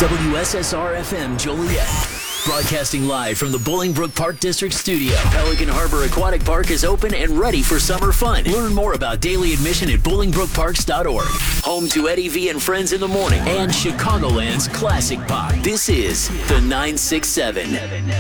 WSSR-FM Joliet. Broadcasting live from the Bolingbrook Park District studio. Pelican Harbor Aquatic Park is open and ready for summer fun. Learn more about daily admission at BolingbrookParks.org. Home to Eddie V and Friends in the Morning and Chicagoland's classic pop. This is the 967.